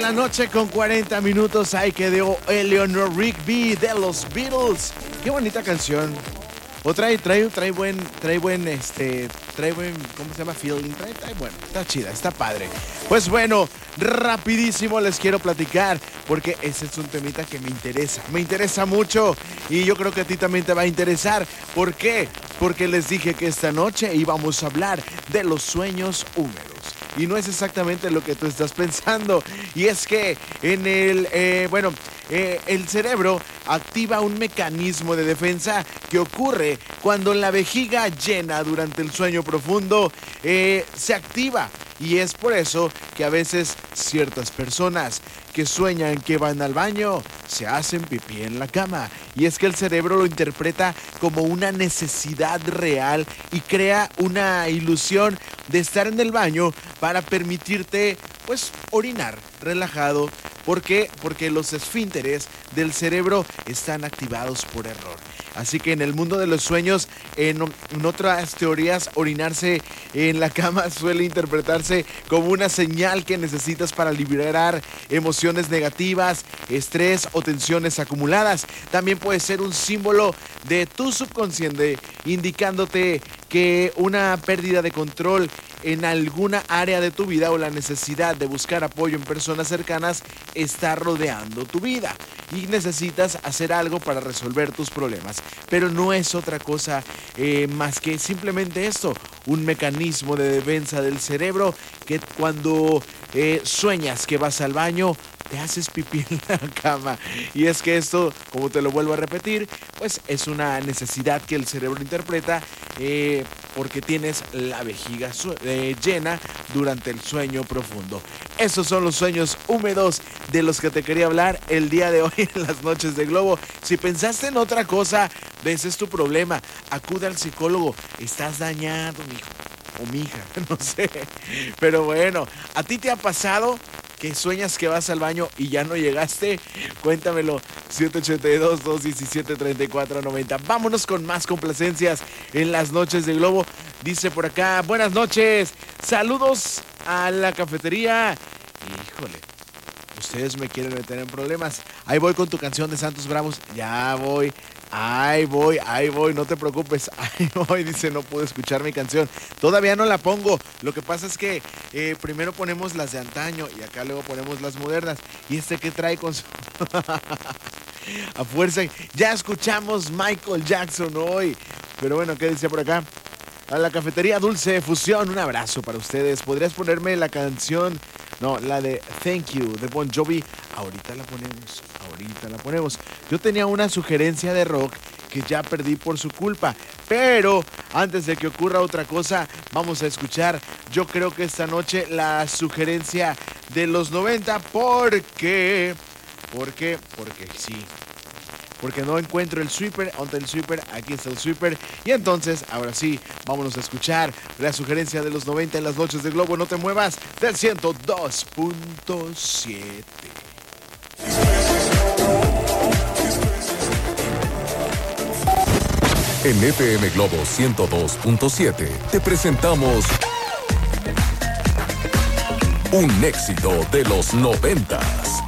la noche con 40 minutos. Ahí quedó Eleanor Rigby de los Beatles. Qué bonita canción. O trae buen, ¿cómo se llama? Feeling. Trae bueno, está chida, está padre. Pues bueno, rapidísimo les quiero platicar, porque ese es un temita que me interesa mucho, y yo creo que a ti también te va a interesar. ¿Por qué? Porque les dije que esta noche íbamos a hablar de los sueños húmedos. Y no es exactamente lo que tú estás pensando. Y es que en el cerebro activa un mecanismo de defensa que ocurre cuando la vejiga llena durante el sueño profundo se activa. Y es por eso que a veces ciertas personas que sueñan que van al baño se hacen pipí en la cama. Y es que el cerebro lo interpreta como una necesidad real y crea una ilusión de estar en el baño para permitirte, pues, orinar relajado. ¿Por qué? Porque los esfínteres del cerebro están activados por error. Así que en el mundo de los sueños, en otras teorías, orinarse en la cama suele interpretarse como una señal que necesitas para liberar emociones negativas, estrés o tensiones acumuladas. También puede ser un símbolo de tu subconsciente, indicándote que una pérdida de control en alguna área de tu vida o la necesidad de buscar apoyo en personas cercanas está rodeando tu vida y necesitas hacer algo para resolver tus problemas. Pero no es otra cosa más que simplemente esto, un mecanismo de defensa del cerebro que cuando sueñas que vas al baño, te haces pipí en la cama. Y es que esto, como te lo vuelvo a repetir, pues es una necesidad que el cerebro interpreta porque tienes la vejiga llena durante el sueño profundo. Esos son los sueños húmedos de los que te quería hablar el día de hoy en las noches de Globo. Si pensaste en otra cosa, ese es tu problema. Acude al psicólogo. Estás dañado, mijo o mija, no sé. Pero bueno, ¿a ti te ha pasado que sueñas que vas al baño y ya no llegaste? Cuéntamelo, 782-217-3490. Vámonos con más complacencias en las noches de Globo. Dice por acá, buenas noches, saludos a la cafetería. Híjole, ustedes me quieren meter en problemas. Ahí voy con tu canción de Santos Bravos. Ya voy. Ahí voy, no te preocupes. Ahí voy, dice, no pude escuchar mi canción. Todavía no la pongo. Lo que pasa es que primero ponemos las de antaño y acá luego ponemos las modernas. Y que trae con su... a fuerza. Ya escuchamos Michael Jackson hoy. Pero bueno, ¿qué dice por acá? A la cafetería Dulce Fusión, un abrazo para ustedes. ¿Podrías ponerme la canción? No, la de Thank You de Bon Jovi. Ahorita la ponemos. Yo tenía una sugerencia de rock que ya perdí por su culpa. Pero antes de que ocurra otra cosa, vamos a escuchar, yo creo que esta noche, la sugerencia de los 90. Porque sí. Porque no encuentro el sweeper. ¿Dónde está el sweeper? Aquí está el sweeper. Y entonces, ahora sí, vámonos a escuchar la sugerencia de los 90 en las noches de Globo. No te muevas del 102.7. En FM Globo 102.7 te presentamos un éxito de los 90s.